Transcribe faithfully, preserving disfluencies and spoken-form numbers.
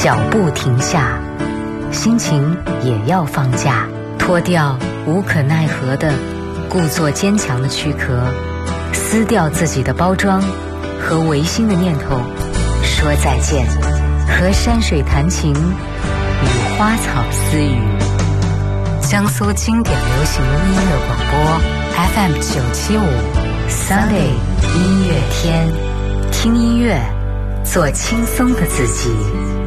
脚步停下，心情也要放假，脱掉无可奈何的故作坚强的躯壳，撕掉自己的包装和违心的念头，说再见，和山水弹琴，与花草私语。江苏经典流行音乐广播 F M 九七五 Sunday 音乐天，听音乐，做轻松的自己。